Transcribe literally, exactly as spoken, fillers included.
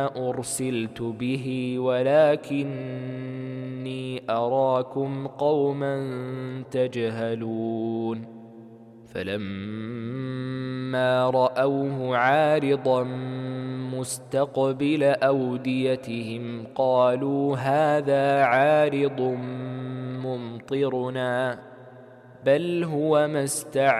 أرسلت به ولكني أراكم قوما تجهلون فلما رأوه عارضا مستقبل أوديتهم قالوا هذا عارض ممطرنا بل هو ما استعجلتم